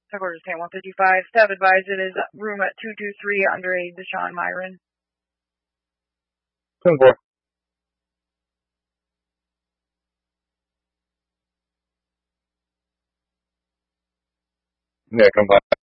Headquarters Tank 155. Staff advised it is room at 223 under a Deshaun Myron. 10-4. Yeah, come by.